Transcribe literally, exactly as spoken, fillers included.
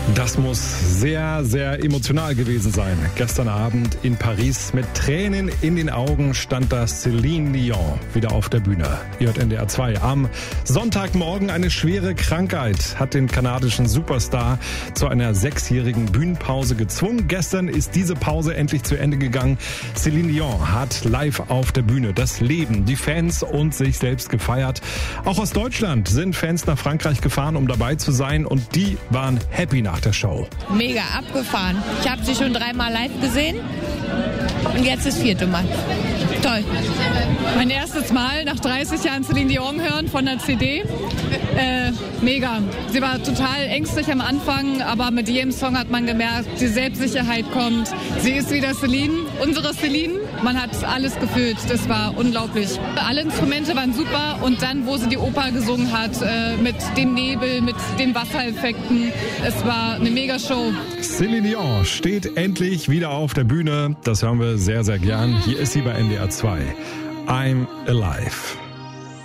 Das muss sehr, sehr emotional gewesen sein. Gestern Abend in Paris mit Tränen in den Augen stand da Céline Dion wieder auf der Bühne. Ihr hört N D R zwei. Am Sonntagmorgen eine schwere Krankheit hat den kanadischen Superstar zu einer sechsjährigen Bühnenpause gezwungen. Gestern ist diese Pause endlich zu Ende gegangen. Céline Dion hat live auf der Bühne das Leben, die Fans und sich selbst gefeiert. Auch aus Deutschland sind Fans nach Frankreich gefahren, um dabei zu sein, und die waren happy nach der Show. Mega abgefahren. Ich habe sie schon dreimal live gesehen und jetzt das vierte Mal. Toll. Mein erstes Mal nach dreißig Jahren Céline Dion hören von der C D. Äh, mega. Sie war total ängstlich am Anfang, aber mit jedem Song hat man gemerkt, die Selbstsicherheit kommt. Sie ist wieder Céline, unsere Céline. Man hat alles gefühlt. Das war unglaublich. Alle Instrumente waren super, und dann, wo sie die Oper gesungen hat, äh, mit dem Nebel, mit den Wassereffekten. Es war eine mega Show. Céline Dion steht endlich wieder auf der Bühne. Das hören wir sehr, sehr gern. Hier ist sie bei N D R zwei. I'm Alive.